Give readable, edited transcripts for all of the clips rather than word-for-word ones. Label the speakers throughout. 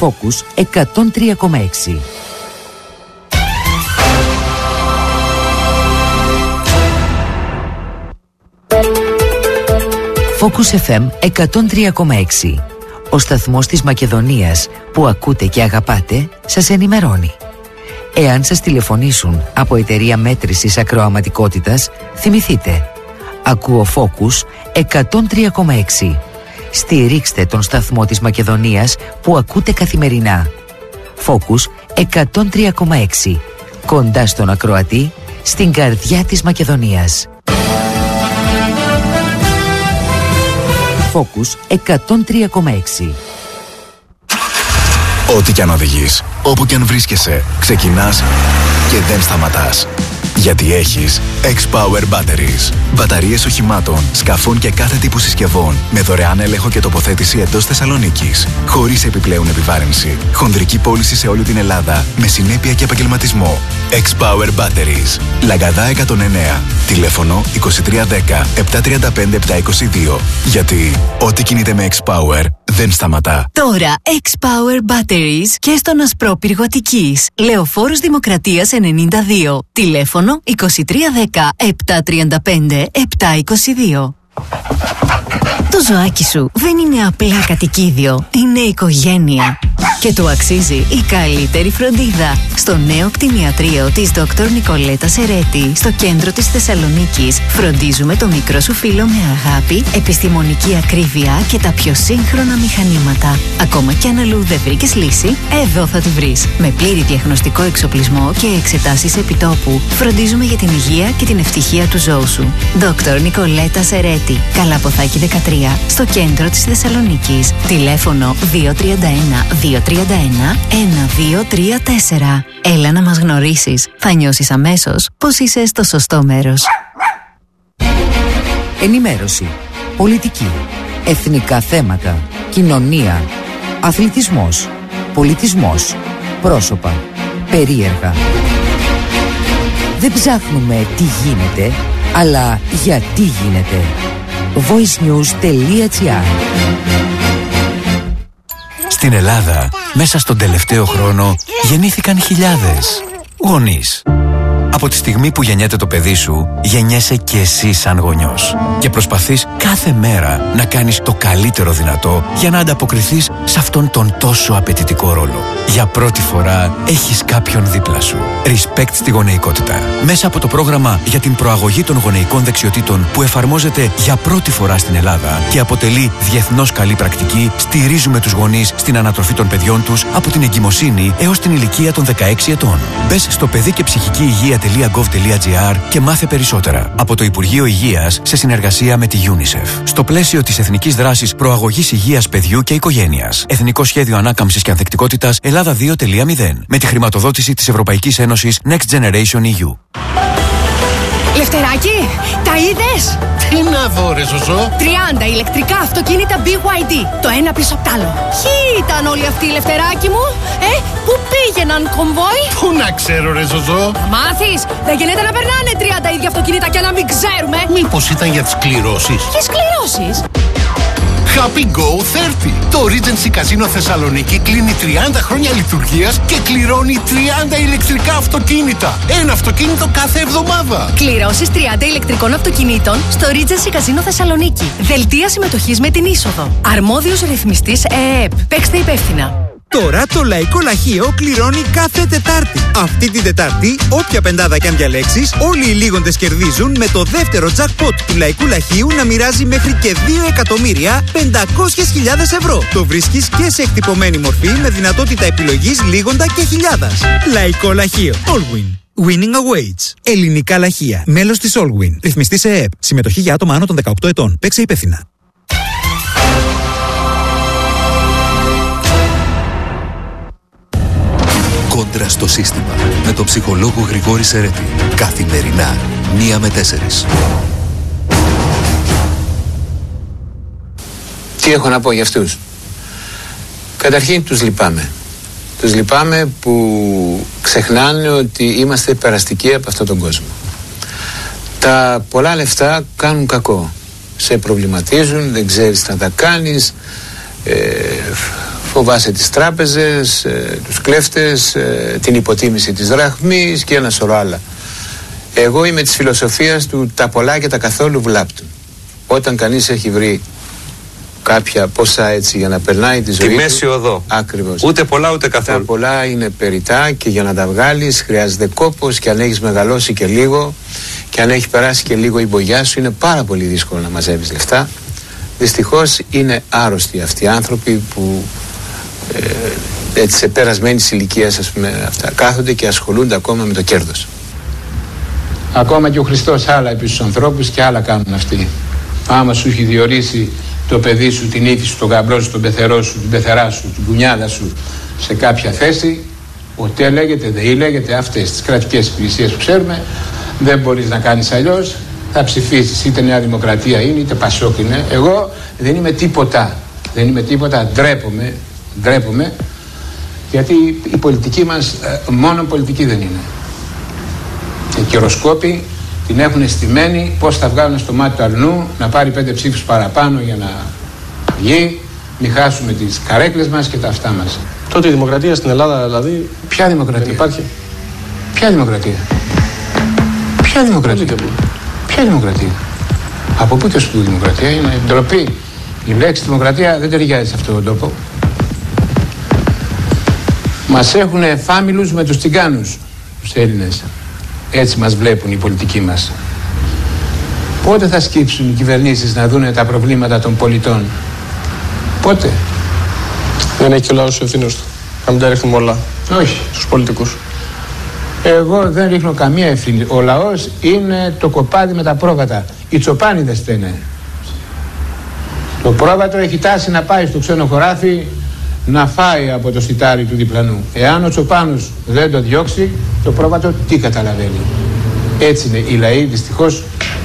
Speaker 1: Focus 103,6. Focus FM 103,6. Ο σταθμός της Μακεδονίας που ακούτε και αγαπάτε σας ενημερώνει. Εάν σας τηλεφωνήσουν από εταιρεία μέτρησης ακροαματικότητας, θυμηθείτε. Ακούω Focus 103,6. Στηρίξτε τον σταθμό της Μακεδονίας που ακούτε καθημερινά. Focus 103,6. Κοντά στον ακροατή, στην καρδιά της Μακεδονίας. Focus 103,6.
Speaker 2: Ό,τι κι αν οδηγείς, όπου κι αν βρίσκεσαι, ξεκινάς και δεν σταματάς. Γιατί έχεις X-Power Batteries. Μπαταρίες οχημάτων, σκαφών και κάθε τύπου συσκευών με δωρεάν έλεγχο και τοποθέτηση εντός Θεσσαλονίκης. Χωρίς επιπλέον επιβάρυνση. Χονδρική πώληση σε όλη την Ελλάδα με συνέπεια και επαγγελματισμό. X-Power Batteries. Λαγκαδά 109. Τηλέφωνο 2310 735 722. Γιατί ό,τι κινείται με X-Power δεν σταματά.
Speaker 3: Τώρα X-Power Batteries και στον Ασπρόπυργο Αττικής. Λεωφόρος Δημοκρατίας 92. Τηλέφωνο 2310 735 722. Το ζωάκι σου δεν είναι απλά κατοικίδιο, είναι οικογένεια. Και του αξίζει η καλύτερη φροντίδα. Στο νέο κτηνιατρίο της Dr. Νικολέτα Σερέτη, στο κέντρο της Θεσσαλονίκης, φροντίζουμε το μικρό σου φίλο με αγάπη, επιστημονική ακρίβεια και τα πιο σύγχρονα μηχανήματα. Ακόμα κι αν αλλού δεν βρήκες λύση, εδώ θα τη βρεις. Με πλήρη διαγνωστικό εξοπλισμό και εξετάσεις επιτόπου, φροντίζουμε για την υγεία και την ευτυχία του ζώου σου. Dr. Νικολέτα Σερέτη, Καλαποθάκη 13, στο κέντρο της Θεσσαλονίκης. Τηλέφωνο 231 231 1234. Έλα να μας γνωρίσεις. Θα νιώσεις αμέσως πως είσαι στο σωστό μέρος.
Speaker 1: Ενημέρωση, πολιτική, εθνικά θέματα, κοινωνία, αθλητισμός, πολιτισμός, πρόσωπα, περίεργα. Δεν ψάχνουμε τι γίνεται, αλλά γιατί γίνεται. voicenews.gr.
Speaker 4: Στην Ελλάδα, μέσα στον τελευταίο χρόνο, γεννήθηκαν χιλιάδες γονείς. Από τη στιγμή που γεννιέται το παιδί σου, γεννιέσαι και εσύ σαν γονιός. Και προσπαθείς κάθε μέρα να κάνεις το καλύτερο δυνατό για να ανταποκριθείς σε αυτόν τον τόσο απαιτητικό ρόλο. Για πρώτη φορά έχεις κάποιον δίπλα σου. Respect στη γονεϊκότητα. Μέσα από το πρόγραμμα για την προαγωγή των γονεϊκών δεξιοτήτων που εφαρμόζεται για πρώτη φορά στην Ελλάδα και αποτελεί διεθνώς καλή πρακτική, στηρίζουμε τους γονείς στην ανατροφή των παιδιών τους από την εγκυμοσύνη έως την ηλικία των 16 ετών. Μπες στο παιδί και ψυχική υγεία.gov.gr και μάθε περισσότερα. Από το Υπουργείο Υγείας σε συνεργασία με τη UNICEF. Στο πλαίσιο της Εθνικής Δράσης Προαγωγής Υγείας Παιδιού και Οικογένειας. Εθνικό Σχέδιο Ανάκαμψης και Ανθεκτικότητας Ελλάδα 2.0. Με τη χρηματοδότηση της Ευρωπαϊκής Ένωσης Next Generation EU.
Speaker 5: Λευτεράκι, τα είδες?
Speaker 6: Τι να δω ρε Ζωζό?
Speaker 5: 30 ηλεκτρικά αυτοκίνητα BYD, το ένα πίσω απ' τ' άλλο. Ποιοι ήταν όλοι αυτοί, Λευτεράκι μου? Πού πήγαιναν, κομβόι?
Speaker 6: Πού να ξέρω ρε Ζωζό?
Speaker 5: Θα μάθεις, δεν γίνεται να περνάνε 30 ίδια αυτοκίνητα και να μην ξέρουμε.
Speaker 6: Μήπως ήταν για τις κληρώσεις?
Speaker 5: Ποιες κληρώσεις?
Speaker 6: Happy Go 30. Το Regency Casino Θεσσαλονίκη κλείνει 30 χρόνια λειτουργίας και κληρώνει 30 ηλεκτρικά αυτοκίνητα. Ένα αυτοκίνητο κάθε εβδομάδα.
Speaker 5: Κληρώσεις 30 ηλεκτρικών αυτοκινήτων στο Regency Casino Θεσσαλονίκη. Δελτία συμμετοχής με την είσοδο. Αρμόδιος ρυθμιστής ΕΕΠ. Παίξτε υπεύθυνα.
Speaker 7: Τώρα το Λαϊκό Λαχείο κληρώνει κάθε Τετάρτη. Αυτή την Τετάρτη, όποια πεντάδα κι αν διαλέξεις, όλοι οι λίγοντες κερδίζουν με το δεύτερο jackpot του Λαϊκού Λαχείου να μοιράζει μέχρι και 2.500.000 ευρώ. Το βρίσκεις και σε εκτυπωμένη μορφή με δυνατότητα επιλογής λίγοντα και χιλιάδας. Λαϊκό Λαχείο. Allwin. Winning awaits. Ελληνικά λαχεία. Μέλος της Allwin. Ρυθμιστής ΕΕΠ. Συμμετοχή για άτομα άνω των 18 ετών. Παίξε υπεύθυνα.
Speaker 8: Κόντρα στο σύστημα με τον ψυχολόγο Γρηγόρη Σερέτη. Καθημερινά 1 με 4.
Speaker 9: Τι έχω να πω για αυτούς? Καταρχήν τους λυπάμαι. Τους λυπάμαι που ξεχνάνε ότι είμαστε περαστικοί από αυτόν τον κόσμο. Τα πολλά λεφτά κάνουν κακό. Σε προβληματίζουν, δεν ξέρεις τι να τα κάνεις, Φοβάσαι τις τράπεζες, τους κλέφτες, την υποτίμηση της δραχμής και ένα σωρό άλλα. Εγώ είμαι της φιλοσοφίας του τα πολλά και τα καθόλου βλάπτουν. Όταν κανείς έχει βρει κάποια ποσά έτσι για να περνάει τη ζωή
Speaker 10: τη μέση οδό.
Speaker 9: Ακριβώς.
Speaker 10: Ούτε πολλά ούτε καθόλου.
Speaker 9: Τα πολλά είναι περιτά και για να τα βγάλεις χρειάζεται κόπος, και αν έχεις μεγαλώσει και λίγο και αν έχει περάσει και λίγο η μπογιά σου είναι πάρα πολύ δύσκολο να μαζεύεις λεφτά. Δυστυχώς είναι άρρωστοι αυτοί οι άνθρωποι που έτσι σε περασμένης ηλικίας, ας πούμε, αυτά κάθονται και ασχολούνται ακόμα με το κέρδος.
Speaker 11: Ακόμα και ο Χριστός άλλα επί στους ανθρώπους και άλλα κάνουν αυτοί. Άμα σου έχει διορίσει το παιδί σου, την ύφη σου, τον γαμπρό σου, τον πεθερό σου, την πεθερά σου, την κουνιάδα σου σε κάποια θέση, ΟΤΕ λέγεται, ΔΕΗ λέγεται, αυτές τις κρατικές υπηρεσίες που ξέρουμε, δεν μπορείς να κάνεις αλλιώς. Θα ψηφίσεις, είτε Νέα Δημοκρατία είναι, είτε Πασόκ είναι. Εγώ δεν είμαι τίποτα. Δεν είμαι τίποτα, ντρέπομαι, γιατί η πολιτική μας μόνο πολιτική δεν είναι. Οι κυροσκόποι την έχουν στημένη πώς θα βγάλουν στο μάτι του αλλού, να πάρει 5 ψήφους παραπάνω για να βγει, μην χάσουμε τις καρέκλες μας και τα αυτά μας.
Speaker 12: Τότε η δημοκρατία στην Ελλάδα δηλαδή...
Speaker 11: Ποια δημοκρατία?
Speaker 12: Δεν υπάρχει.
Speaker 11: Ποια δημοκρατία? Ποια δημοκρατία? Από πού και σου δημοκρατία? Είναι ντροπή. Η λέξη δημοκρατία δεν ταιριάζει σε αυτόν τον τόπο. Μας έχουν φάμιλους με τους τσιγκάνους, τους Έλληνες. Έτσι μας βλέπουν οι πολιτικοί μας. Πότε θα σκύψουν οι κυβερνήσεις να δούνε τα προβλήματα των πολιτών? Πότε?
Speaker 12: Δεν έχει και ο λαός ευθύνος του. Να μην τα ρίχνουμε όλα.
Speaker 11: Όχι.
Speaker 12: Στους πολιτικούς.
Speaker 11: Εγώ δεν ρίχνω καμία ευθύνη. Ο λαός είναι το κοπάδι με τα πρόβατα. Οι τσοπάνιδες φταίνε. Το πρόβατο έχει τάση να πάει στο ξένο χωράφι να φάει από το σιτάρι του διπλανού. Εάν ο τσοπάνος δεν το διώξει, το πρόβατο τι καταλαβαίνει? Έτσι είναι οι λαοί, δυστυχώς.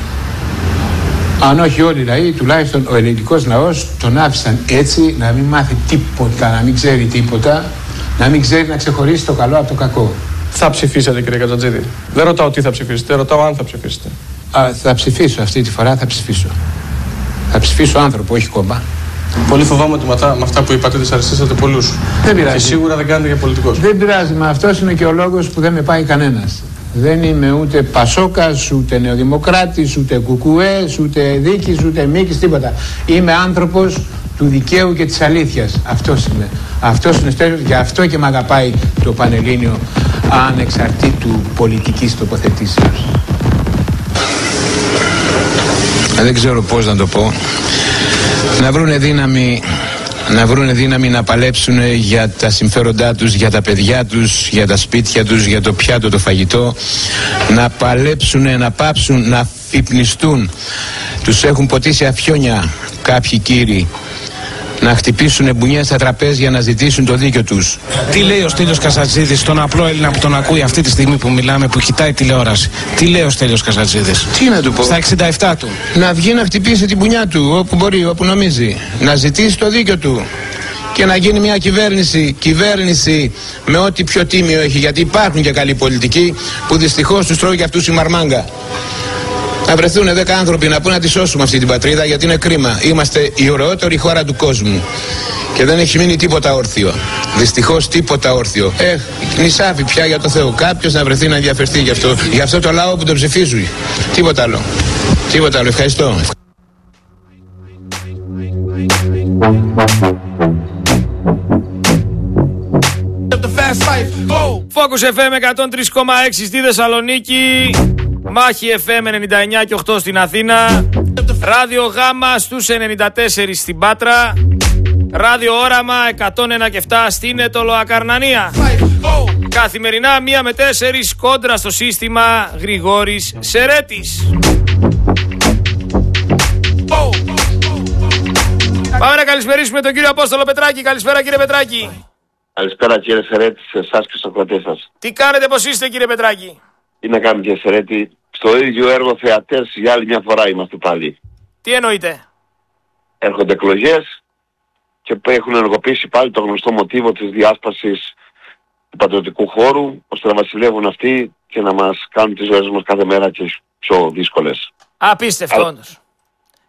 Speaker 11: Αν όχι όλοι οι λαοί, τουλάχιστον ο ελληνικός λαός τον άφησαν έτσι, να μην μάθει τίποτα, να μην ξέρει τίποτα, να μην ξέρει να ξεχωρίσει το καλό από το κακό.
Speaker 12: Θα ψηφίσετε, κύριε Κατζατζίδη? Δεν ρωτάω τι θα ψηφίσετε, ρωτάω αν θα ψηφίσετε.
Speaker 11: Θα ψηφίσω αυτή τη φορά, θα ψηφίσω. Θα ψηφίσω άνθρωπο, όχι κόμμα.
Speaker 12: Πολύ φοβάμαι ότι με αυτά που είπατε δυσαρεστήσατε πολλούς.
Speaker 11: Δεν πειράζει.
Speaker 12: Και σίγουρα δεν κάνετε για πολιτικός.
Speaker 11: Δεν πειράζει, μα αυτός είναι και ο λόγος που δεν με πάει κανένας. Δεν είμαι ούτε Πασόκας, ούτε Νεοδημοκράτης, ούτε Κουκουές, ούτε Δίκης, ούτε Μίκης, τίποτα. Είμαι άνθρωπος του δικαίου και της αλήθειας. Αυτός είμαι. Αυτός είναι στέλιος, γι' αυτό και με αγαπάει το Πανελλήνιο ανεξαρτήτου πολιτικής τοποθετήσεως.
Speaker 9: Δεν ξέρω πώς να το πω. Να βρούνε δύναμη να παλέψουν για τα συμφέροντά τους, για τα παιδιά τους, για τα σπίτια τους, για το πιάτο, το φαγητό. Να παλέψουν, να πάψουν, να φυπνιστούν. Τους έχουν ποτίσει αφιόνια κάποιοι κύριοι. Να χτυπήσουν μπουνιές στα τραπέζια, να ζητήσουν το δίκιο τους.
Speaker 13: Τι λέει ο Στέλιος Καζατζίδης, τον απλό Έλληνα που τον ακούει αυτή τη στιγμή που μιλάμε, που κοιτάει τηλεόραση? Τι λέει ο Στέλιος Καζατζίδης?
Speaker 9: Τι να του πω?
Speaker 13: Στα 67 του.
Speaker 9: Να βγει να χτυπήσει την μπουνιά του όπου μπορεί, όπου νομίζει. Να ζητήσει το δίκιο του. Και να γίνει μια κυβέρνηση με ό,τι πιο τίμιο έχει. Γιατί υπάρχουν και καλοί πολιτικοί που δυστυχώς τους τρώει και αυτούς η μαρμάγκα. Να βρεθούν 10 άνθρωποι να πούν να τη σώσουμε αυτή την πατρίδα, γιατί είναι κρίμα. Είμαστε η ωραιότερη χώρα του κόσμου και δεν έχει μείνει τίποτα όρθιο. Δυστυχώς τίποτα όρθιο. Νησάφι πια, για το Θεό. Κάποιος να βρεθεί να ενδιαφερθεί γι' αυτό το λαό που τον ψηφίζουν. Τίποτα άλλο. Τίποτα άλλο. Ευχαριστώ.
Speaker 14: Focus FM 103,6 στη Θεσσαλονίκη. Μάχη FM 99 και 8 στην Αθήνα. Ράδιο Γάμα στους 94 στην Πάτρα. Ράδιο Όραμα 101 και 7 στην Ετωλοακαρνανία. Καθημερινά 1 με 4 κόντρα στο σύστημα Γρηγόρης Σερέτης. Πάμε να καλησπερίσουμε τον κύριο Απόστολο Πετράκη. Καλησπέρα κύριε Πετράκη.
Speaker 15: Καλησπέρα κύριε Σερέτη, σε εσάς και στους ακροατές σας.
Speaker 14: Τι κάνετε, πώς είστε κύριε Πετράκη?
Speaker 15: Τι να κάνουμε κύριε Σερέτη, στο ίδιο έργο θεατές για άλλη μια φορά είμαστε πάλι.
Speaker 14: Τι εννοείτε?
Speaker 15: Έρχονται εκλογές και έχουν ενεργοποιήσει πάλι το γνωστό μοτίβο της διάσπασης του πατριωτικού χώρου, ώστε να βασιλεύουν αυτοί και να μας κάνουν τις ζωές μας κάθε μέρα και πιο δύσκολες.
Speaker 14: Απίστευτο όντως.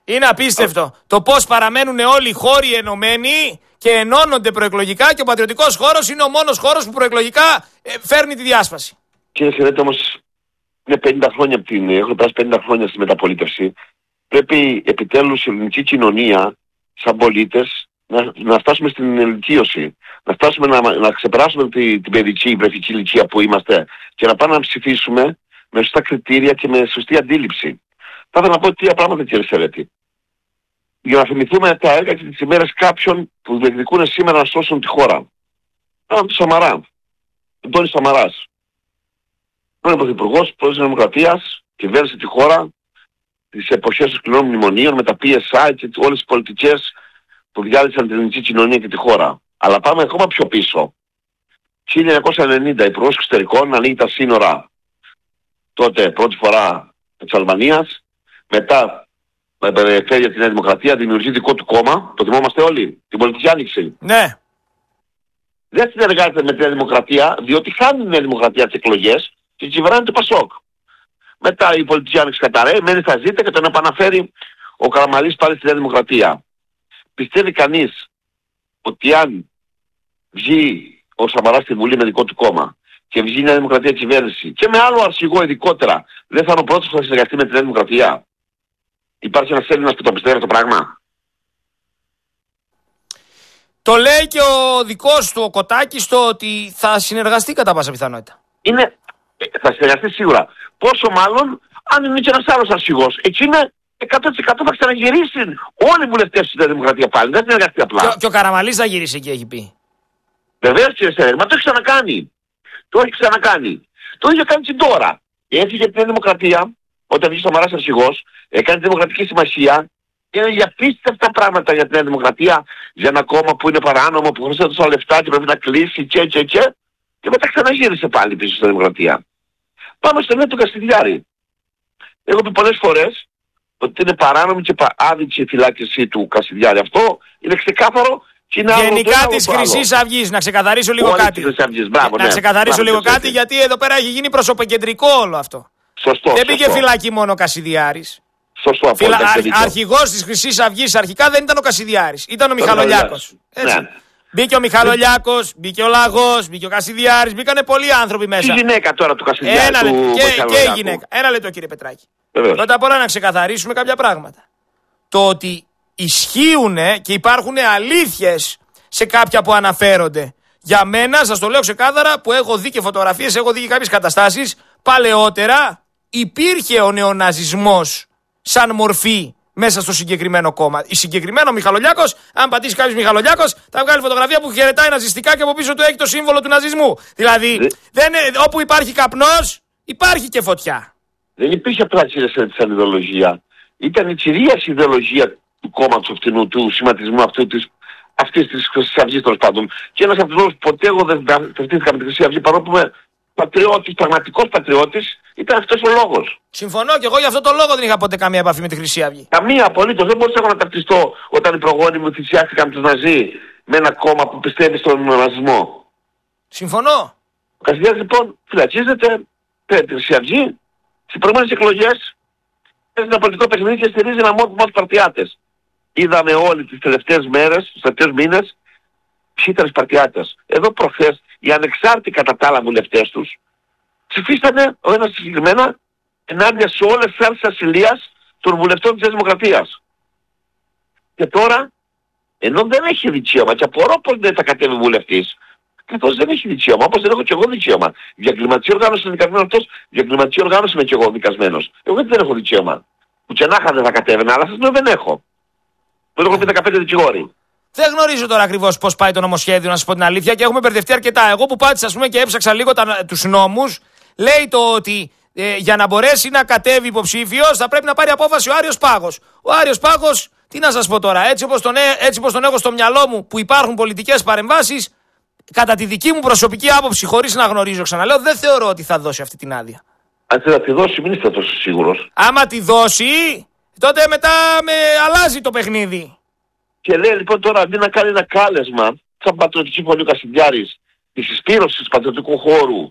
Speaker 14: Είναι απίστευτο το πώς παραμένουν όλοι οι χώροι ενωμένοι και ενώνονται προεκλογικά και ο πατριωτικός χώρος είναι ο μόνος χώρος που προεκλογικά φέρνει τη διάσπαση.
Speaker 15: Κύριε Σερέτη, όμως είναι 50 χρόνια από έχω περάσει 50 χρόνια στη μεταπολίτευση. Πρέπει επιτέλους η ελληνική κοινωνία, σαν πολίτες, να φτάσουμε στην ενηλικίωση. Να φτάσουμε να ξεπεράσουμε την παιδική, βρεφική ηλικία που είμαστε και να πάμε να ψηφίσουμε με σωστά κριτήρια και με σωστή αντίληψη. Θα ήθελα να πω τρία πράγματα, κύριε Σερέτη. Για να θυμηθούμε τα έργα και τις ημέρες κάποιων που διεκδικούν σήμερα να σώσουν τη χώρα. Έναν του Σαμαρά. Αντώνης Σαμαράς. Πρώην Πρωθυπουργός, Πρόεδρος της Δημοκρατίας, κυβέρνησε τη χώρα τις εποχές των σκληρών μνημονίων με τα PSI και όλες τις πολιτικές που διάλυσαν την ελληνική κοινωνία και τη χώρα. Αλλά πάμε ακόμα πιο πίσω. 1990 Υπουργός Εξωτερικών ανοίγει τα σύνορα. Τότε πρώτη φορά της Αλβανίας. Μετά φέρει τη Νέα Δημοκρατία, δημιουργεί δικό του κόμμα. Το θυμόμαστε όλοι. Την Πολιτική Άνοιξη.
Speaker 14: Ναι.
Speaker 15: Δεν συνεργάζεται με τη Νέα Δημοκρατία, διότι χάνει η Νέα Δημοκρατία τις εκλογές και κυβερνάει το Πασόκ. Μετά η Πολιτική Άνοιξη καταραίει, μένει στα ζήτα και τον επαναφέρει ο Καραμανλής πάλι στη Νέα Δημοκρατία. Πιστεύει κανείς ότι αν βγει ο Σαμαράς στη Βουλή με δικό του κόμμα και βγει η Νέα Δημοκρατία κυβέρνηση και με άλλο αρχηγό ειδικότερα, δεν θα είναι ο πρώτος που θα συνεργαστεί με τη Νέα Δημοκρατία? Υπάρχει ένας Έλληνας που το πιστεύει αυτό το πράγμα?
Speaker 14: Το λέει και ο δικός του ο Κοτάκης το ότι θα συνεργαστεί κατά πάσα πιθανότητα.
Speaker 15: Θα συνεργαστεί σίγουρα. Πόσο μάλλον αν είναι και ένας άλλος αρχηγός. Εκεί είναι 100% θα ξαναγυρίσουν όλοι οι βουλευτές της Νέα Δημοκρατία πάλι. Δεν συνεργαστεί απλά.
Speaker 14: Και ο Καραμανλής θα γυρίσει εκεί, έχει πει.
Speaker 15: Βεβαίως, κύριε Σερέτη, μα το έχει ξανακάνει. Το είχε κάνει και τώρα. Έφυγε από τη Νέα Δημοκρατία, όταν βγήκε ο Σαμαράς αρχηγός, έκανε τη Δημοκρατική Συμμαχία. Είναι για απίστευτα πράγματα για τη Νέα Δημοκρατία, για ένα κόμμα που είναι παράνομο, που χρειάζεται τόσα λεφτά και πρέπει να κλείσει και μετά ξαναγύρισε πάλι πίσω στη Δημοκρατία. Πάμε στο νέο του Καστιδιάρη. Έχω πει πολλές φορές ότι είναι παράνομη και άδικη η φυλάκιση του Καστιδιάρη. Αυτό είναι ξεκάθαρο και είναι άλλο.
Speaker 14: Γενικά της Χρυσής Αυγής, να ξεκαθαρίσω λίγο κάτι. Να ξεκαθαρίσω λίγο κάτι, γιατί εδώ πέρα έχει γίνει προσωποκεντρικό όλο αυτό.
Speaker 15: Σωστό.
Speaker 14: Δεν πήγε φυλακή μόνο ο Κασιδιάρης.
Speaker 15: Σωστό.
Speaker 14: Αρχηγός της Χρυσής Αυγής αρχικά δεν ήταν ο Κασιδιάρης, ήταν ο Μιχαλολιάκος. Μπήκε ο Μιχαλολιάκος, μπήκε ο Λαγός, μπήκε ο Κασιδιάρης, μπήκανε πολλοί άνθρωποι μέσα.
Speaker 15: Η γυναίκα τώρα του Κασιδιάρη.
Speaker 14: Και η γυναίκα. Ένα λεπτό, κύριε Πετράκη. Πρώτα απ' όλα να ξεκαθαρίσουμε κάποια πράγματα. Το ότι ισχύουν και υπάρχουν αλήθειες σε κάποια που αναφέρονται. Για μένα, σας το λέω ξεκάθαρα, που έχω δει και φωτογραφίες, έχω δει και κάποιες καταστάσεις, παλαιότερα υπήρχε ο νεοναζισμός σαν μορφή μέσα στο συγκεκριμένο κόμμα. Η συγκεκριμένο Μιχαλολιάκος, αν πατήσει κάποιος Μιχαλολιάκος, θα βγάλει φωτογραφία που χαιρετάει ναζιστικά και από πίσω του έχει το σύμβολο του ναζισμού. Δηλαδή, όπου υπάρχει καπνός, υπάρχει και φωτιά.
Speaker 15: Δεν υπήρχε απλά σαν ιδεολογία. Ήταν η κυρίαρχη ιδεολογία του κόμματος αυτού, του σχηματισμού αυτής της Χρυσής Αυγής, τέλος πάντων. Και ένας από τους λόγους που ποτέ εγώ δεν ταυτίστηκα με τη Χρυσή Αυγή, παρόλο που είμαι πατριώτης, πραγματικός πατριώτης, ήταν αυτός ο λόγος.
Speaker 14: Συμφωνώ και εγώ για αυτό το λόγο δεν είχα ποτέ καμία επαφή με τη Χρυσή Αυγή.
Speaker 15: Καμία απολύτως. Δεν μπορούσα να ταυτιστώ όταν οι προγόνοι μου θυσιάστηκαν τους Ναζί με ένα κόμμα που πιστεύει στον ναζισμό.
Speaker 14: Συμφωνώ.
Speaker 15: Ο Κασιδιάρης λοιπόν φυλακίζεται, παίρνει τη Χρυσή Αυγή, στις προηγούμενες εκλογές παίζει ένα πολιτικό παιχνίδι και στηρίζει ένα μόνο από τους παρτιάτες. Είδαμε όλοι τις τελευταίες μέρες, τους τελευταίους μήνες, ποιοι ήταν οι παρτιάτες. Εδώ προχθές οι ανεξάρτητοι κατά τα άλλα βουλευτές τους ψηφίσανε ο ένας συγκεκριμένα ενάντια σε όλες τις άλλες ασυλίας των βουλευτών της Δημοκρατίας. Και τώρα, ενώ δεν έχει δικαίωμα και απορώ πως δεν θα κατέβει βουλευτής, καθώς δεν έχει δικαίωμα, όπως δεν έχω και εγώ δικαίωμα. Για κλιματική οργάνωση είναι δικασμένος αυτός, για κλιματική οργάνωση είμαι και εγώ δικασμένος. Εγώ δεν έχω δικαίωμα. Που και να είχα δεν θα κατέβαινα, αλλά σας λέω δεν έχω. Δεν έχω πει 15 δικηγόροι.
Speaker 14: Δεν γνωρίζω τώρα ακριβώς πώς πάει το νομοσχέδιο, να σας πω την αλήθεια, και έχουμε μπερδευτεί αρκετά. Εγώ που πάτησα, ας πούμε, και έψαξα λίγο τους νόμους, λέει το ότι για να μπορέσει να κατέβει υποψήφιος θα πρέπει να πάρει απόφαση ο Άριος Πάγος. Ο Άριος Πάγος, τι να σας πω τώρα, έτσι όπως τον έχω στο μυαλό μου που υπάρχουν πολιτικές παρεμβάσεις, κατά τη δική μου προσωπική άποψη, χωρίς να γνωρίζω, ξαναλέω, δεν θεωρώ ότι θα δώσει αυτή την άδεια.
Speaker 15: Αν θα τη δώσει, μην είστε τόσο σίγουρος.
Speaker 14: Άμα τη δώσει, τότε μετά αλλάζει το παιχνίδι.
Speaker 15: Και λέει λοιπόν τώρα αντί να κάνει ένα κάλεσμα, σαν πατριωτική φωνή ο Κασιδιάρης, τη συσπήρωση του πατριωτικού χώρου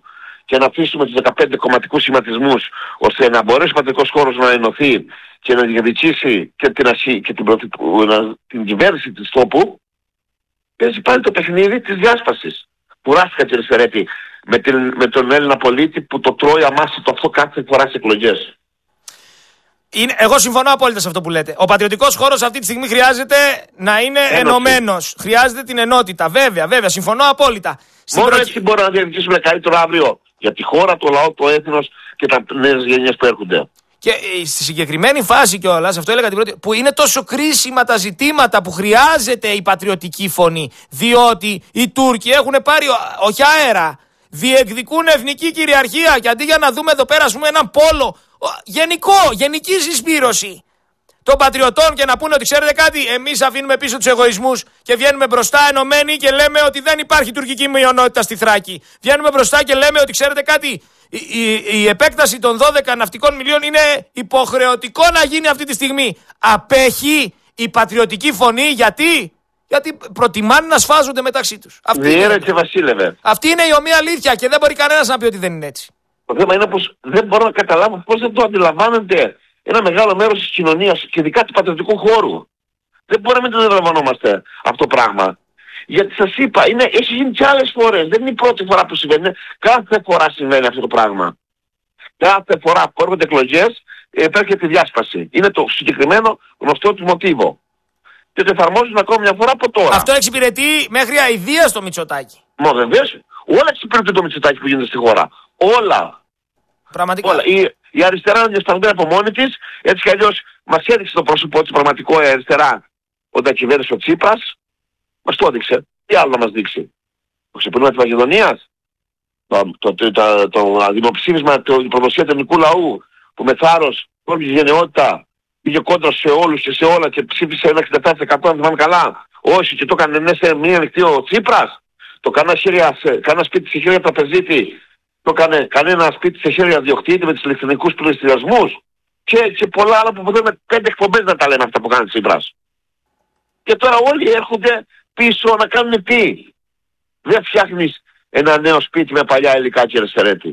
Speaker 15: και να αφήσουμε τους 15 κομματικούς σχηματισμούς ώστε να μπορέσει ο πατρικός χώρος να ενωθεί και να διαδικήσει και την κυβέρνηση της τόπου, παίζει πάλι το παιχνίδι της διάσπασης. Κουράστηκα, κύριε Σερέτη, με τον Έλληνα πολίτη που το τρώει αμάσιτο αυτό κάθε φορά στις εκλογές.
Speaker 14: Εγώ συμφωνώ απόλυτα σε αυτό που λέτε. Ο πατριωτικός χώρος αυτή τη στιγμή χρειάζεται να είναι ενωμένος. Χρειάζεται την ενότητα. Βέβαια, συμφωνώ απόλυτα.
Speaker 15: Μόνο έτσι μπορούμε να διαδικήσουμε καλύτερο αύριο για τη χώρα, το λαό, το έθνος και τα νέες γενιές που έρχονται.
Speaker 14: Και στη συγκεκριμένη φάση κιόλας, αυτό έλεγα την πρώτη, που είναι τόσο κρίσιμα τα ζητήματα που χρειάζεται η πατριωτική φωνή. Διότι οι Τούρκοι έχουν πάρει όχι αέρα, διεκδικούν εθνική κυριαρχία. Και αντί για να δούμε εδώ πέρα, ας πούμε, έναν πόλο γενική συσπήρωση των πατριωτών και να πούνε ότι ξέρετε κάτι, εμείς αφήνουμε πίσω τους εγωισμούς και βγαίνουμε μπροστά ενωμένοι και λέμε ότι δεν υπάρχει τουρκική μειονότητα στη Θράκη. Βγαίνουμε μπροστά και λέμε ότι ξέρετε κάτι, η επέκταση των 12 ναυτικών μιλίων είναι υποχρεωτικό να γίνει αυτή τη στιγμή. Απέχει η πατριωτική φωνή γιατί προτιμάνε να σφάζονται μεταξύ τους. Αυτή είναι η ομοία αλήθεια και δεν μπορεί κανένας να πει ότι δεν είναι έτσι.
Speaker 15: Το θέμα είναι πως δεν μπορώ να καταλάβω πώς δεν το αντιλαμβάνεται ένα μεγάλο μέρος της κοινωνίας και ειδικά του πατριωτικού χώρου. Δεν μπορούμε να το αντιλαμβανόμαστε αυτό το πράγμα. Γιατί σας είπα, έχει γίνει και άλλες φορές. Δεν είναι η πρώτη φορά που συμβαίνει. Κάθε φορά συμβαίνει αυτό το πράγμα. Κάθε φορά που έρχονται εκλογές υπάρχει τη διάσπαση. Είναι το συγκεκριμένο γνωστό του μοτίβο. Και το εφαρμόζουν ακόμα μια φορά από τώρα.
Speaker 14: Αυτό εξυπηρετεί μέχρι αηδίας το Μητσοτάκη.
Speaker 15: Μα βεβαίως. Όλα εξυπηρετούν το Μητσοτάκη που γίνεται στη χώρα. Όλα.
Speaker 14: Πραγματικά.
Speaker 15: Όλα. Η αριστερά είναι διασταλμένη από μόνη της. Έτσι κι αλλιώς μας έδειξε το πρόσωπό της πραγματικό η αριστερά όταν κυβέρνησε ο Τσίπρας. Μας το έδειξε. Τι άλλο να μας δείξει. Το ξεπλήμα της Μακεδονίας. Το δημοψήφισμα, η προδοσία του ελληνικού λαού που με θάρρος, όλη η γενναιότητα πήγε κόντρα σε όλους και σε όλα και ψήφισε ένα 67% αν θυμάμαι καλά. Όχι, και το έκανε ναι σε μία ανοιχτή ο Τσίπρας. Το κανένα σπίτι σε χέρια τραπεζίτη. Το έκανε κανένα σπίτι σε χέρια διοκτήτη με τους ηλεκτρονικούς πληστηριασμούς. Και πολλά άλλα που μπορούμε 5 εκπομπές να τα λέμε αυτά που κάνει ο Τσίπρας. Και τώρα όλοι έρχονται πίσω να κάνουν τι. Δεν φτιάχνεις ένα νέο σπίτι με παλιά υλικά, κύριε Σερέτη.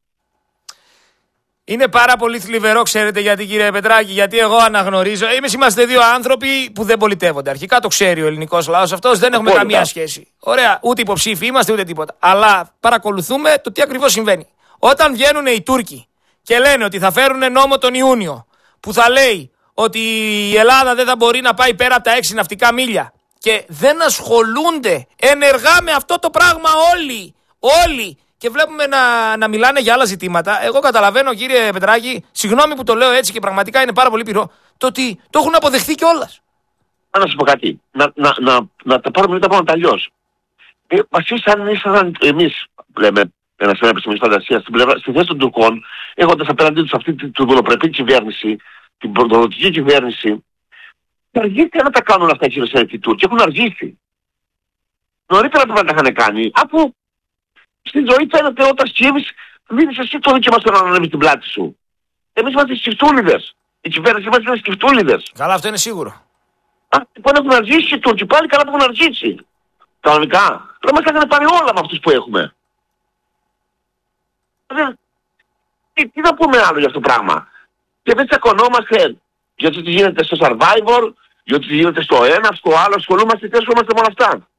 Speaker 14: Είναι πάρα πολύ θλιβερό, ξέρετε γιατί, κύριε Πετράκη, γιατί εγώ αναγνωρίζω. Είμαστε δύο άνθρωποι που δεν πολιτεύονται. Αρχικά το ξέρει ο ελληνικός λαός αυτός, δεν έχουμε καμία σχέση. Ωραία, ούτε υποψήφοι είμαστε ούτε τίποτα. Αλλά παρακολουθούμε το τι ακριβώς συμβαίνει. Όταν βγαίνουν οι Τούρκοι και λένε ότι θα φέρουν νόμο τον Ιούνιο που θα λέει ότι η Ελλάδα δεν θα μπορεί να πάει πέρα από τα 6 ναυτικά μίλια και δεν ασχολούνται ενεργά με αυτό το πράγμα όλοι. Και βλέπουμε να μιλάνε για άλλα ζητήματα. Εγώ καταλαβαίνω, κύριε Πετράκη, συγγνώμη που το λέω έτσι και πραγματικά είναι πάρα πολύ πυρό, το ότι το έχουν αποδεχθεί κιόλας.
Speaker 15: Να σας πω κάτι. Να τα πάρουμε τα πράγματα αλλιώς. Ήσασταν εμείς, λέμε, ένα επιστημονής φαντασίας, στη θέση των Τουρκών, έχοντας απέναντί τους αυτή την δουλοπρεπή κυβέρνηση, την προδοτική κυβέρνηση, αργήθηκαν να τα κάνουν αυτά, κύριε Σερέτη, οι Τούρκοι. Έχουν αργήσει. Νωρίτερα πρέπει να τα είχαν κάνει, αφού στην ζωή φαίνεται όταν σκύβεις, δίνεις εσύ το δίκαιο μας να ανέβεις την πλάτη σου. Εμείς είμαστε σκυφτούλιδες. Η κυβέρνηση μας είναι σκυφτούλιδες.
Speaker 14: Καλά, αυτό είναι σίγουρο.
Speaker 15: Λοιπόν έχουν αργήσει οι Τούρκοι, πάλι καλά που έχουν αργήσει. Κανονικά. Πρέπει να μας έχουν πάρει όλα με αυτούς που έχουμε. Τι να πούμε άλλο για αυτό το πράγμα. Και δεν τσακωνόμαστε για το τι γίνεται στο Survivor, για το τι γίνεται στο ένα, στο άλλο, ασχολούμαστε με όλα αυτά.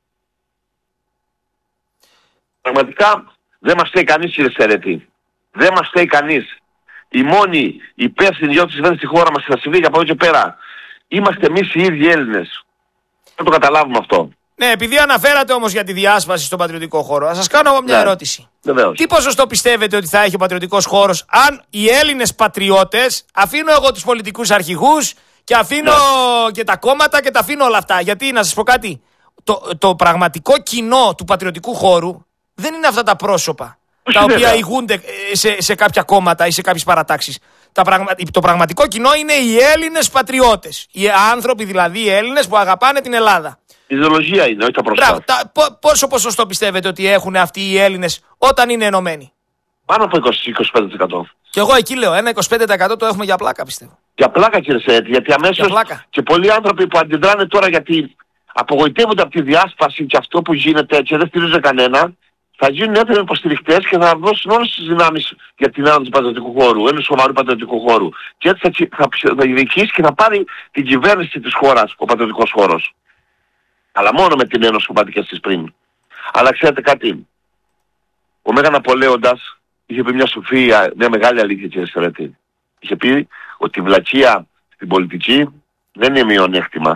Speaker 15: Πραγματικά δεν μας φταίει κανείς, κύριε Σερέτη. Δεν μας φταίει κανείς. Οι μόνοι υπεύθυνοι για ό,τι συμβαίνει στη χώρα μας και θα συμβεί και από εδώ και πέρα είμαστε εμείς οι ίδιοι Έλληνες. Δεν το καταλάβουμε αυτό.
Speaker 14: Ναι, επειδή αναφέρατε όμως για τη διάσπαση στον πατριωτικό χώρο, θα σας κάνω εγώ μια ερώτηση.
Speaker 15: Βεβαίως.
Speaker 14: Τι ποσοστό πιστεύετε ότι θα έχει ο πατριωτικός χώρος αν οι Έλληνες πατριώτες, αφήνω εγώ τους πολιτικούς αρχηγούς και αφήνω και τα κόμματα και τα αφήνω όλα αυτά. Γιατί να σας πω κάτι, το πραγματικό κοινό του πατριωτικού χώρου δεν είναι αυτά τα πρόσωπα τα οποία ηγούνται σε κάποια κόμματα ή σε κάποιες παρατάξεις. Το πραγματικό κοινό είναι οι Έλληνες πατριώτες. Οι άνθρωποι δηλαδή, οι Έλληνες που αγαπάνε την Ελλάδα.
Speaker 15: Η ιδεολογία είναι, όχι τα πρόσωπα.
Speaker 14: Πόσο ποσοστό πιστεύετε ότι έχουν αυτοί οι Έλληνες όταν είναι ενωμένοι?
Speaker 15: Πάνω από 20-25%.
Speaker 14: Και εγώ εκεί λέω, ένα 25% το έχουμε για πλάκα, πιστεύω.
Speaker 15: Για πλάκα, κύριε Σερέτη, γιατί αμέσως και πολλοί άνθρωποι που αντιδράνε τώρα γιατί απογοητεύονται από τη διάσπαση και αυτό που γίνεται και δεν στηρίζουν κανένα, θα γίνουν έθνοι υποστηρικτές και θα δώσουν όλες τις δυνάμεις για την άνοδο του πατριωτικού χώρου, ενός σοβαρού πατριωτικού χώρου. Και έτσι θα διοικήσει και θα πάρει την κυβέρνηση της χώρας, ο πατριωτικός χώρος. Αλλά μόνο με την ένωση που είπατε και εσείς πριν. Αλλά ξέρετε κάτι, ο Μέγα Ναπολέοντας είχε πει μια σοφία, μια μεγάλη αλήθεια, κύριε Σερέτη. Είχε πει ότι η βλακεία στην πολιτική δεν είναι μειονέκτημα.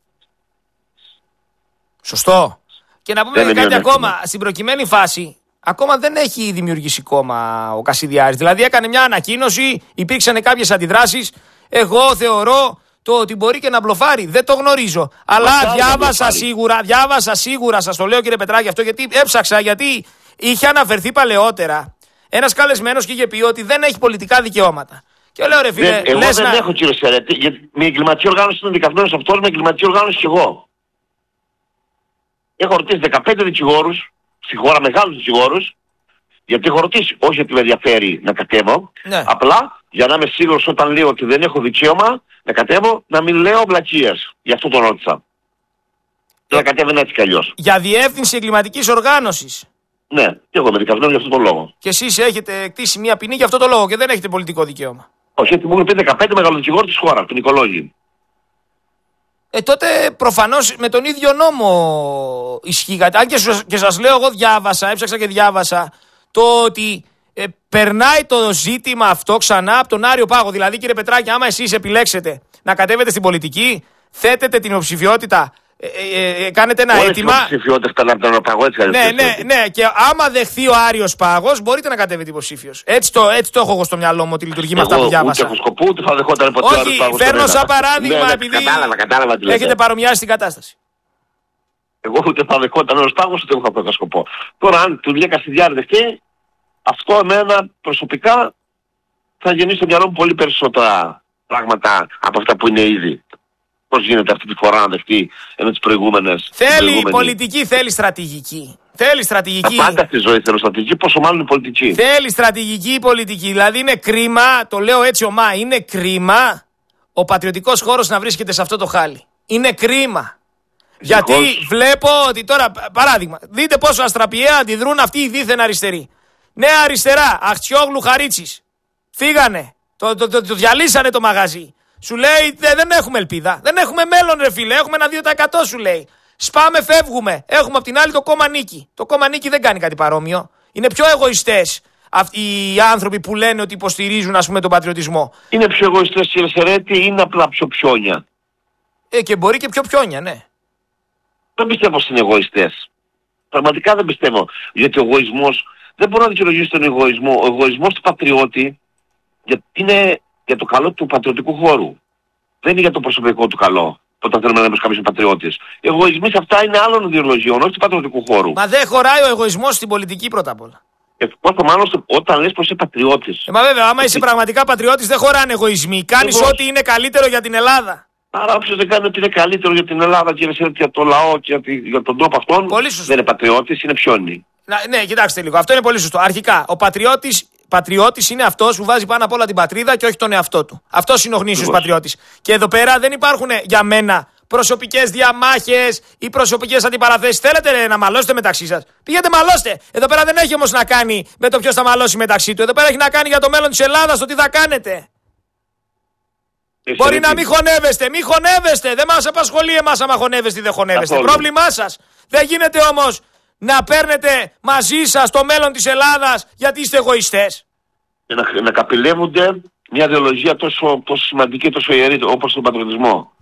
Speaker 14: Σωστό. Και να πούμε κάτι ακόμα, στην προκειμένη φάση, ακόμα δεν έχει δημιουργήσει κόμμα ο Κασιδιάρης. Δηλαδή έκανε μια ανακοίνωση, υπήρξαν κάποιες αντιδράσεις. Εγώ θεωρώ το ότι μπορεί και να μπλοφάρει. Δεν το γνωρίζω. Αλλά διάβασα σίγουρα, σας το λέω κύριε Πετράκη αυτό, γιατί έψαξα, γιατί είχε αναφερθεί παλαιότερα ένας καλεσμένος και είχε πει ότι δεν έχει πολιτικά δικαιώματα. Και λέω ρε φίλε,
Speaker 15: εγώ δεν έχω κύριο Σερέτη, γιατί με εγκληματική οργάνωση είναι δικασμένος αυτός, με εγκληματική οργάνωση και εγώ. Έχω ρωτήσει 15 δικηγόρους, στη χώρα μεγάλους δικηγόρους, γιατί έχω ρωτήσει, όχι γιατί με ενδιαφέρει να κατέβω, απλά για να είμαι σίγουρος όταν λέω ότι δεν έχω δικαίωμα να κατέβω, να μην λέω βλακίες. Γι' αυτό το ρώτησα. Και να κατέβαινε έτσι κι αλλιώς.
Speaker 14: Για διεύθυνση εγκληματικής οργάνωσης.
Speaker 15: Ναι, και εγώ είμαι δικασμένος για αυτόν τον λόγο.
Speaker 14: Και εσείς έχετε κτίσει μια ποινή για αυτόν τον λόγο και δεν έχετε πολιτικό δικαίωμα.
Speaker 15: Όχι, γιατί μου έχουν πει 15 μεγαλοδικηγόροι της χώρας, τον οικολόγοι.
Speaker 14: Τότε προφανώς με τον ίδιο νόμο ισχύει. Αν και σας λέω, εγώ διάβασα, έψαξα και διάβασα το ότι περνάει το ζήτημα αυτό ξανά από τον Άριο Πάγο. Δηλαδή, κύριε Πετράκη, άμα εσείς επιλέξετε να κατέβετε στην πολιτική, θέτετε την υποψηφιότητα, κάνετε ένα αίτημα. Ναι, και άμα δεχθεί ο Άριος Πάγος, μπορείτε να κατέβετε υποψήφιος. Έτσι το έχω εγώ στο μυαλό μου ότι λειτουργεί με αυτά που διάβασα.
Speaker 15: Ούτε έχω σκοπό, ούτε θα δεχόταν ποτέ ο Άριος Πάγος.
Speaker 14: Όχι, φέρνω σαν παράδειγμα επειδή έχετε παρομοιάσει την κατάσταση.
Speaker 15: Εγώ ούτε θα δεχόταν ο Άριος Πάγος, ούτε έχω κάποιο σκοπό. Τώρα, αν του Λία Κασιδιάρη δεχτεί, αυτό εμένα προσωπικά θα γεννήσει στο μυαλό μου πολύ περισσότερα πράγματα από αυτά που είναι ήδη. Πώς γίνεται αυτή τη φορά να δεχτεί με τις προηγούμενες.
Speaker 14: Θέλει πολιτική, θέλει στρατηγική. Θέλει στρατηγική.
Speaker 15: Τα πάντα στη ζωή θέλει στρατηγική, πόσο μάλλον η πολιτική.
Speaker 14: Θέλει στρατηγική πολιτική. Δηλαδή είναι κρίμα, το λέω έτσι ομά, είναι κρίμα ο πατριωτικός χώρος να βρίσκεται σε αυτό το χάλι. Είναι κρίμα. Γιατί βλέπω ότι τώρα, παράδειγμα, δείτε πόσο αστραπιαία αντιδρούν αυτοί οι δίθεν αριστεροί. Νέα αριστερά, Αχτσιόγλου, Χαρίτσης. Φύγανε. Το διαλύσανε το μαγαζί. Σου λέει δεν έχουμε ελπίδα. Δεν έχουμε μέλλον, ρε φίλε. Έχουμε ένα 2% σου λέει. Σπάμε, φεύγουμε. Έχουμε απ' την άλλη το κόμμα Νίκη. Το κόμμα Νίκη δεν κάνει κάτι παρόμοιο. Είναι πιο εγωιστές αυτοί οι άνθρωποι που λένε ότι υποστηρίζουν, ας πούμε, τον πατριωτισμό.
Speaker 15: Είναι πιο εγωιστές, κύριε Σερέτη, ή είναι απλά πιο πιόνια?
Speaker 14: Και μπορεί και πιο πιόνια, ναι.
Speaker 15: Δεν πιστεύω στην εγωιστές. Πραγματικά δεν πιστεύω. Γιατί ο εγωισμός δεν μπορεί να δικαιολογήσει τον εγωισμό. Ο εγωισμός του πατριώτη είναι για το καλό του πατριωτικού χώρου. Δεν είναι για το προσωπικό του καλό. Όταν θέλουμε να είμαστε κάποιος πατριώτης. Οι εγωισμοί σε αυτά είναι άλλων ιδεολογιών, όχι του πατριωτικού χώρου.
Speaker 14: Μα δεν χωράει ο εγωισμός στην πολιτική πρώτα απ' όλα.
Speaker 15: Και πόσο μάλλον όταν λες πως είσαι πατριώτης.
Speaker 14: Μα βέβαια, άμα είσαι πραγματικά πατριώτης, δεν χωράνε εγωισμοί. Κάνεις ό,τι είναι καλύτερο για την Ελλάδα.
Speaker 15: Άρα, όποιος δεν κάνει ό,τι είναι καλύτερο για την Ελλάδα, κύριε Σερέτη, για το λαό και για τον τόπο αυτόν, δεν είναι πατριώτης, είναι πιόνι.
Speaker 14: Ναι, κοιτάξτε λίγο. Αυτό είναι πολύ σωστό. Αρχικά, ο πατριώτης είναι αυτός που βάζει πάνω απ' όλα την πατρίδα και όχι τον εαυτό του. Αυτός είναι ο γνήσιος πατριώτης. Και εδώ πέρα δεν υπάρχουν για μένα προσωπικές διαμάχες ή προσωπικές αντιπαραθέσεις. Θέλετε να μαλώσετε μεταξύ σας? Πήγαινε μαλώστε. Εδώ πέρα δεν έχει όμως να κάνει με το ποιος θα μαλώσει μεταξύ του. Εδώ πέρα έχει να κάνει για το μέλλον της Ελλάδας, το τι θα κάνετε. Μπορεί να μην χωνεύεστε, μη χωνεύεστε. Δεν μας απασχολεί εμάς άμα χωνεύεστε ή δεν χωνεύεστε. Πρόβλημά σας. Δεν γίνεται όμως να παίρνετε μαζί σας το μέλλον της Ελλάδας γιατί είστε εγωιστές.
Speaker 15: Να καπηλεύονται μια ιδεολογία τόσο σημαντική, τόσο ιερή όπως τον πατριωτισμό.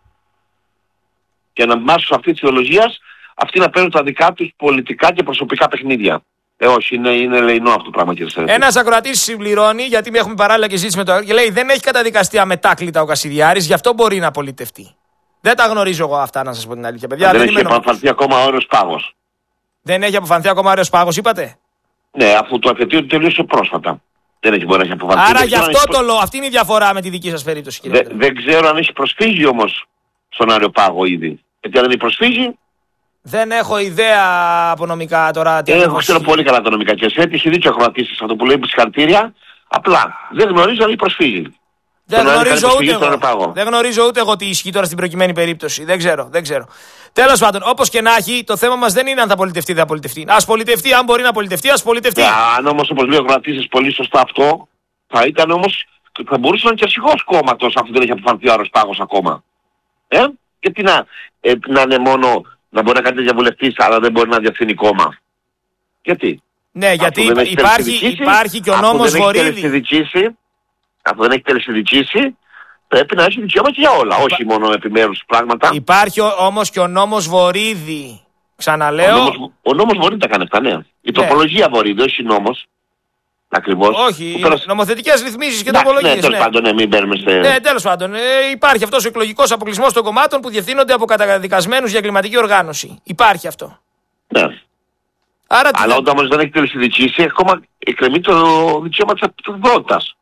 Speaker 15: Και να μάσουν αυτή τη ιδεολογία, αυτοί να παίρνουν τα δικά τους πολιτικά και προσωπικά παιχνίδια. Όχι, είναι λεεινό αυτό το πράγμα, κύριε Σερέτη.
Speaker 14: Ένας ακροατής συμπληρώνει, γιατί έχουμε παράλληλα και ζήτηση με το. Και λέει: δεν έχει καταδικαστεί αμετάκλητα ο Κασιδιάρης, γι' αυτό μπορεί να πολιτευτεί. Δεν τα γνωρίζω εγώ αυτά, να σας πω την αλήθεια, παιδιά.
Speaker 15: Δεν έχει αποφανθεί ακόμα ο Άριος Πάγος.
Speaker 14: Δεν έχει αποφανθεί ακόμα ο Άριος Πάγος, είπατε?
Speaker 15: Ναι, αφού το αφετείο του τελείωσε πρόσφατα. Δεν έχει μπορεί να έχει αποφανθεί.
Speaker 14: Άρα γι' αυτό το λόγο, αυτή είναι η διαφορά με τη δική σας περίπτωση, κύριε.
Speaker 15: Δεν ξέρω αν έχει προσφύγει όμως στον Άριο Πάγο ήδη. Γιατί αν δεν έχει προσφύγει.
Speaker 14: Δεν έχω ιδέα από νομικά τώρα.
Speaker 15: Εγώ ξέρω πολύ καλά τα νομικά και έχει δίκιο ο ακροατής αυτό που λέει, συγχαρητήρια. Απλά δεν γνωρίζω αν έχει προσφύγει.
Speaker 14: Δεν γνωρίζω ούτε εγώ τι ισχύει τώρα στην προκειμένη περίπτωση. Δεν ξέρω. Τέλος πάντων, όπως και να έχει, το θέμα μας δεν είναι αν θα πολιτευτεί ή δεν θα πολιτευτεί. Ας πολιτευτεί, αν μπορεί να πολιτευτεί, ας πολιτευτεί.
Speaker 15: Αν όμως, όπως λέει ο Γρατήσης, πολύ σωστά αυτό, θα ήταν όμως, θα μπορούσε να είναι και αρχηγός κόμματος, αφού δεν έχει αποφανθεί ο Αρρωστάγος ακόμα. Γιατί να είναι μόνο, να μπορεί να κάνει διαβουλευτής, αλλά δεν μπορεί να διευθύνει κόμμα. Γιατί?
Speaker 14: Ναι, γιατί υπάρχει και ο νόμος Βορίδη.
Speaker 15: Αφού δεν έχει τελεσυνδικήσει, πρέπει να έχει δικαίωμα και για όλα, όχι μόνο επιμέρους πράγματα.
Speaker 14: Υπάρχει όμως και ο νόμος Βορίδη. Ξαναλέω.
Speaker 15: Ο νόμος Βορίδη τα κάνει αυτά, ναι. Η τροπολογία Βορίδη, όχι νόμος. Ακριβώς.
Speaker 14: Όχι, νομοθετικές ρυθμίσεις και τροπολογίες.
Speaker 15: Ναι, τέλος πάντων, μην παίρνουμε σε.
Speaker 14: Ναι, τέλος πάντων. Υπάρχει αυτός ο εκλογικός αποκλεισμός των κομμάτων που διευθύνονται από καταδικασμένους για εγκληματική οργάνωση. Υπάρχει αυτό.
Speaker 15: Ναι. Αλλά όταν όμως δεν έχει τελεσυνδικήσει, ακόμα εκκρεμεί το δικαίωμα της πρώτας.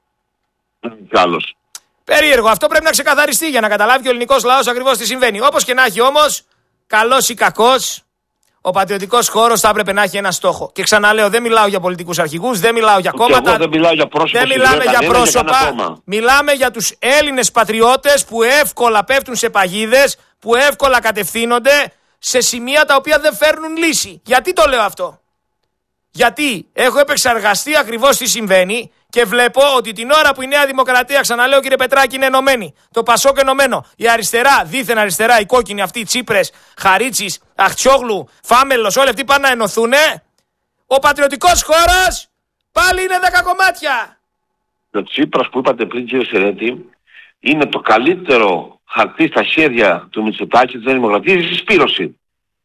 Speaker 15: Άλλος.
Speaker 14: Περίεργο. Αυτό πρέπει να ξεκαθαριστεί για να καταλάβει και ο ελληνικός λαός ακριβώς τι συμβαίνει. Όπως και να έχει όμως, καλός ή κακός, ο πατριωτικός χώρος θα έπρεπε να έχει ένα στόχο. Και ξαναλέω, δεν μιλάω για πολιτικούς αρχηγούς, δεν μιλάω για κόμματα.
Speaker 15: Δεν μιλάω για πρόσωπα.
Speaker 14: Δεν μιλάμε για πρόσωπα. Μιλάμε για τους Έλληνες πατριώτες που εύκολα πέφτουν σε παγίδες, που εύκολα κατευθύνονται σε σημεία τα οποία δεν φέρνουν λύση. Γιατί το λέω αυτό? Γιατί έχω επεξεργαστεί ακριβώς τι συμβαίνει. Και βλέπω ότι την ώρα που η Νέα Δημοκρατία, ξαναλέω κύριε Πετράκη, είναι ενωμένη, το Πασόκ ενωμένο, η αριστερά, δίθεν αριστερά, οι κόκκινοι αυτοί, Τσίπρες, Χαρίτσης, Αχτσιόγλου, Φάμελος, όλοι αυτοί πάνε να ενωθούν, ο πατριωτικός χώρος πάλι είναι 10 κομμάτια.
Speaker 15: Ο Τσίπρας που είπατε πριν, κύριε Σερέτη, είναι το καλύτερο χαρτί στα χέρια του Μητσοτάκη της Νέας Δημοκρατίας, η συσπήρωση.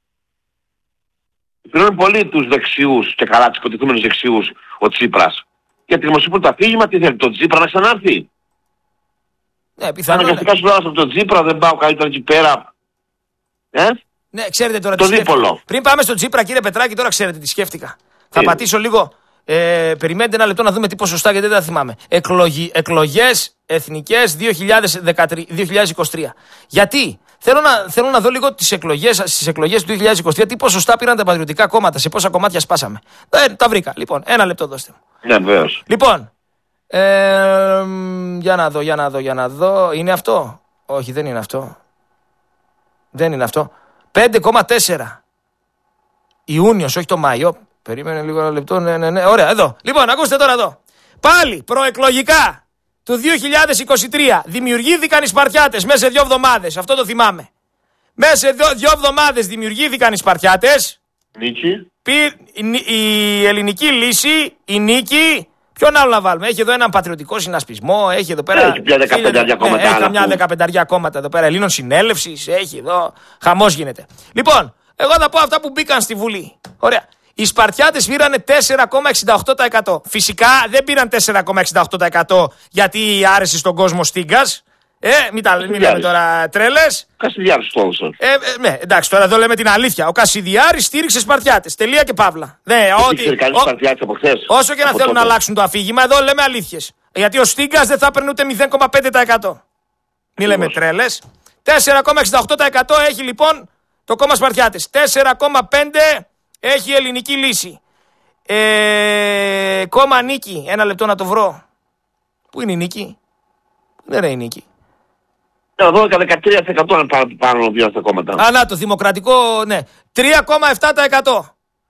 Speaker 15: Πληρώνει πολύ τους δεξιούς και καλά τους υποτιθούμενους δεξιούς ο Τσίπρας. Γιατί δημοσιοποιούν το αφήγημα, τι θέλει, τον Τσίπρα να ξανάρθει.
Speaker 14: Ναι, πιθανόν.
Speaker 15: Αναγκαστικά σου λέω από τον Τσίπρα, δεν πάω καλύτερα εκεί πέρα.
Speaker 14: Ναι, ξέρετε τώρα
Speaker 15: το δίπολο.
Speaker 14: Πριν πάμε στον Τσίπρα, κύριε Πετράκη, τώρα ξέρετε τι σκέφτηκα. Θα πατήσω λίγο. Περιμένετε ένα λεπτό να δούμε τι ποσοστά, γιατί δεν τα θυμάμαι. Εκλογές εθνικές 2023. Γιατί? Θέλω να δω λίγο στις εκλογές του 2023 τι ποσοστά πήραν τα πατριωτικά κόμματα, σε πόσα κομμάτια σπάσαμε. Τα βρήκα. Λοιπόν, ένα λεπτό δώστε μου.
Speaker 15: Ναι, βεβαίως.
Speaker 14: Λοιπόν, για να δω. Είναι αυτό? Όχι, δεν είναι αυτό. Δεν είναι αυτό. 5,4. Ιούνιος, όχι το Μάιο. Περίμενε λίγο ένα λεπτό. Ναι. Ωραία, εδώ. Λοιπόν, ακούστε τώρα εδώ. Πάλι προεκλογικά του 2023 δημιουργήθηκαν οι Σπαρτιάτες μέσα σε 2 εβδομάδες. Αυτό το θυμάμαι. Μέσα σε 2 εβδομάδες δημιουργήθηκαν οι Σπαρτιάτες.
Speaker 15: Νίκη.
Speaker 14: Η ελληνική λύση, η νίκη. Ποιον άλλο να βάλουμε? Έχει εδώ έναν πατριωτικό συνασπισμό. Έχει εδώ πέρα.
Speaker 15: Έχει πια 15 κόμματα.
Speaker 14: Έχει μια 15 κόμματα εδώ πέρα. Ελλήνων συνέλευσης. Έχει εδώ. Χαμός γίνεται. Λοιπόν, εγώ θα πω αυτά που μπήκαν στη Βουλή. Ωραία. Οι Σπαρτιάτες πήραν 4,68%. Φυσικά δεν πήραν 4,68% γιατί άρεσε στον κόσμο Στίγκας. Μην λέμε τώρα τρέλες.
Speaker 15: Κασιδιάρης τόσο.
Speaker 14: Ναι, εντάξει, τώρα εδώ λέμε την αλήθεια. Ο Κασιδιάρης στήριξε Σπαρτιάτες. Τελεία και παύλα. Ναι, όσο και να θέλουν να αλλάξουν το αφήγημα, εδώ λέμε αλήθειες. Γιατί ο Στίγκας δεν θα έπαιρνε ούτε 0,5%. Μην λέμε τρέλες. 4,68% έχει λοιπόν το κόμμα Σπαρτιάτες. 4,5% έχει η ελληνική λύση. Κόμμα Νίκη. Ένα λεπτό να το βρω. Πού είναι η Νίκη? Δεν είναι η Νίκη.
Speaker 15: 12-13% αν πάνω δύο στα κόμματα.
Speaker 14: Να το δημοκρατικό, ναι. 3,7%.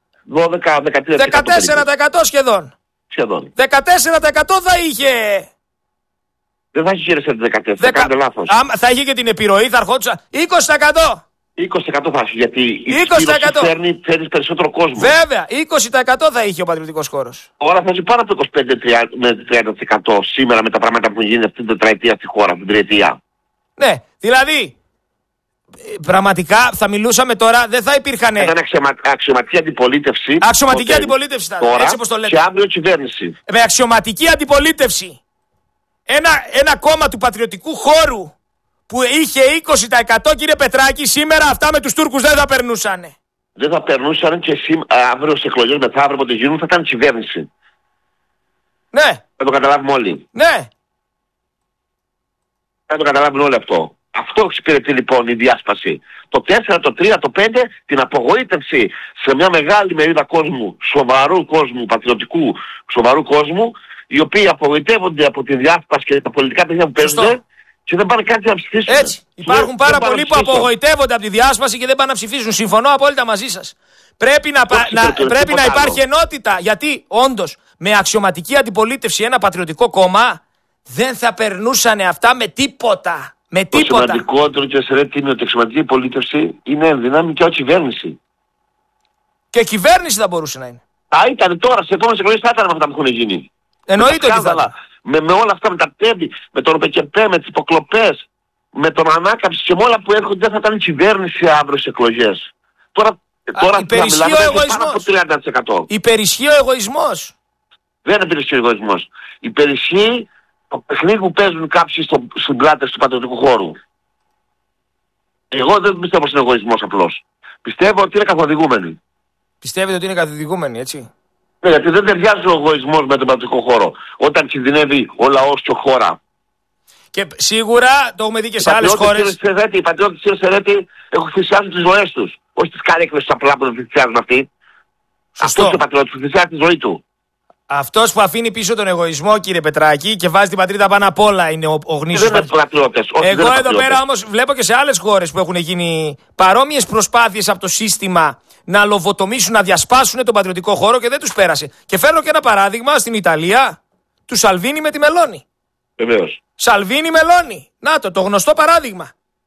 Speaker 14: 14% σχεδόν. 14% θα είχε.
Speaker 15: Δεν θα είχε γύρω 14%. Θα κάνετε λάθος.
Speaker 14: Θα είχε και την επιρροή, θα ερχόντουσαν. 20%.
Speaker 15: 20% θα είχε, γιατί η συσπήρωση φέρνει περισσότερο κόσμο.
Speaker 14: Βέβαια, 20% θα είχε ο πατριωτικός χώρος.
Speaker 15: Τώρα θα ζει πάνω από το 25-30% σήμερα με τα πράγματα που γίνει αυτή την τετραετία στη χώρα, την τριετία.
Speaker 14: Ναι, δηλαδή, πραγματικά θα μιλούσαμε τώρα, δεν θα υπήρχαν.
Speaker 15: Ήταν αξιωματική αντιπολίτευση.
Speaker 14: Αξιωματική αντιπολίτευση θα
Speaker 15: τώρα,
Speaker 14: έτσι όπως το λέτε.
Speaker 15: Και αύριο κυβέρνηση.
Speaker 14: Με αξιωματική αντιπολίτευση. Ένα κόμμα του πατριωτικού χώρου που είχε 20%, κύριε Πετράκη, σήμερα αυτά με τους Τούρκους δεν θα περνούσανε.
Speaker 15: Δεν θα περνούσαν και αύριο στις εκλογές μεθαύριο όποτε γίνουν θα ήταν κυβέρνηση.
Speaker 14: Ναι.
Speaker 15: Θα το καταλάβουμε όλοι.
Speaker 14: Ναι.
Speaker 15: Θα το καταλάβουν όλοι αυτό. Αυτό εξυπηρετεί λοιπόν η διάσπαση. Το 4, το 3, το 5, την απογοήτευση σε μια μεγάλη μερίδα κόσμου, σοβαρού κόσμου, πατριωτικού, σοβαρού κόσμου, οι οποίοι απογοητεύονται από τη διάσπαση και τα πολιτικά παιχνίδια που παίζονται και δεν πάνε κάτι να ψηφίσουν.
Speaker 14: Έτσι. Υπάρχουν πάρα πολλοί που απογοητεύονται από τη διάσπαση και δεν πάνε να ψηφίσουν. Συμφωνώ απόλυτα μαζί σας. Πρέπει να υπάρχει ενότητα. Γιατί όντως με αξιωματική αντιπολίτευση ένα πατριωτικό κόμμα δεν θα περνούσαν αυτά με τίποτα.
Speaker 15: Το σημαντικότερο, κύριε Σερέτη, είναι ότι η αξιωματική αντιπολίτευση είναι ενδυνάμει και όχι κυβέρνηση.
Speaker 14: Και κυβέρνηση θα μπορούσε να είναι.
Speaker 15: Θα ήταν τώρα, σε επόμενες εκλογές θα ήταν αυτά που έχουν γίνει.
Speaker 14: Εννοείται ότι θα ήταν.
Speaker 15: Με όλα αυτά, με τα τέμπη, με τον ΟΠΕΚΕΠΕ, με τις υποκλοπές, με τον ανάκαμψη και με όλα που έρχονται, δεν θα ήταν η κυβέρνηση αύριο στις εκλογές. Τώρα
Speaker 14: υπερισχύει ο εγωισμός. Υπερισχύει ο εγωισμός.
Speaker 15: Δεν υπερισχύει ο εγωισμός. Υπερισχύει το παιχνίδι που παίζουν κάποιοι στους πλάτες του πατριωτικού χώρου. Εγώ δεν πιστεύω στον εγωισμός απλώς. Πιστεύω ότι είναι καθοδηγούμενοι.
Speaker 14: Πιστεύετε ότι είναι καθοδηγούμενοι, έτσι?
Speaker 15: Ναι, γιατί δεν ταιριάζει ο εγωισμός με τον πατριωτικό χώρο. Όταν κινδυνεύει ο λαός και ο χώρα.
Speaker 14: Και σίγουρα το έχουμε δει και σε άλλες χώρες.
Speaker 15: Οι πατριώτες της Σερέτη έχουν θυσιάσει τις ζωές τους. Όχι τις καρέκλες απλά που δεν θυσιάζουν αυτοί. Αυτός ο πατριώτης που θυσιάζει τη ζωή του.
Speaker 14: Αυτός που αφήνει πίσω τον εγωισμό, κύριε Πετράκη, και βάζει την πατρίδα πάνω απ' όλα είναι ο γνήσιος.
Speaker 15: Δεν είναι πατριώτες.
Speaker 14: Εγώ εδώ πέρα όμως βλέπω και σε άλλες χώρες που έχουν γίνει παρόμοιες προσπάθειες από το σύστημα να λοβοτομήσουν, να διασπάσουν τον πατριωτικό χώρο και δεν τους πέρασε. Και φέρνω και ένα παράδειγμα στην Ιταλία του Σαλβίνι με τη Μελώνη.
Speaker 15: Βεβαίως.
Speaker 14: Σαλβίνι Μελώνη. Να το γνωστό παράδειγμα.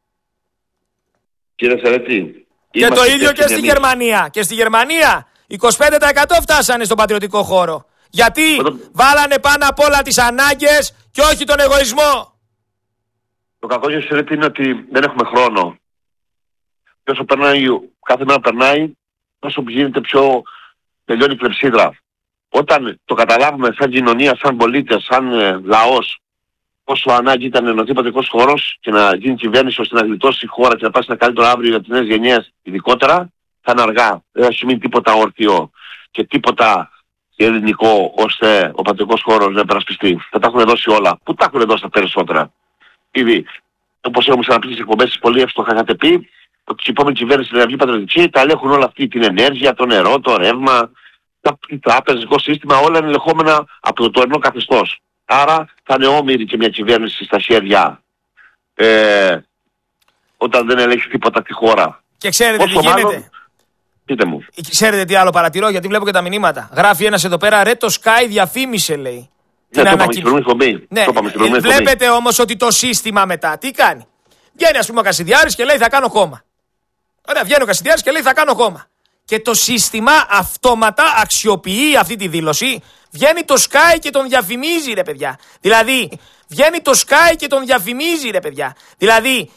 Speaker 15: Κύριε Σερέτη.
Speaker 14: Και το ίδιο και στη Γερμανία. Και στη Γερμανία 25% φτάσανε στον πατριωτικό χώρο. Γιατί βάλανε πάνω απ' όλα τις ανάγκες και όχι τον εγωισμό.
Speaker 15: Το κακό για Σερέτη είναι ότι δεν έχουμε χρόνο. Και όσο κάθε μέρα περνάει, όσο γίνεται πιο τελειώνει η κλεψίδρα. Όταν το καταλάβουμε σαν κοινωνία, σαν πολίτες, σαν λαός, πόσο ανάγκη ήταν να ενωθεί ο πατριωτικός χώρος και να γίνει κυβέρνηση ώστε να γλιτώσει η χώρα και να πάει σε ένα καλύτερο αύριο για τις νέες γενιές ειδικότερα, θα είναι αργά. Δεν θα έχει μείνει τίποτα όρθιο και τίποτα ελληνικό ώστε ο πατριωτικός χώρος να υπερασπιστεί. Θα τα έχουν δώσει όλα. Πού τα έχουν δώσει τα περισσότερα? Ήδη, όπως έχουμε ξαναπεί στις εκπομπές, πολύ εύστοχα είχατε πει ότι η επόμενη κυβέρνηση θα βγει πατριωτική, τα ελέγχουν όλα αυτή την ενέργεια, το νερό, το ρεύμα, το τραπεζικό σύστημα, όλα είναι ελεγχόμενα από το τωρινό καθεστώς. Άρα θα είναι όμοιρη και μια κυβέρνηση στα χέρια όταν δεν ελέγχει τίποτα τη χώρα.
Speaker 14: Και ξέρετε τι γίνεται?
Speaker 15: Πείτε μου.
Speaker 14: Ξέρετε τι άλλο παρατηρώ, γιατί βλέπω και τα μηνύματα. Γράφει ένας εδώ πέρα, ρε το Sky διαφήμισε, λέει.
Speaker 15: Ναι, το είπαμε στην προηγούμενη εκπομπή.
Speaker 14: Ναι, βλέπετε όμως ότι το σύστημα μετά τι κάνει? Βγαίνει ας πούμε ο Κασιδιάρης και λέει θα κάνω κόμμα. Ωραία, βγαίνει ο Κασιδιάρης και λέει θα κάνω κόμμα. Και το σύστημα αυτόματα αξιοποιεί αυτή τη δήλωση. Βγαίνει το Sky και τον διαφημίζει, ρε παιδιά. Δηλαδή, βγαίνει το Sky και τον διαφημίζει, ρε παιδιά. Δηλαδή,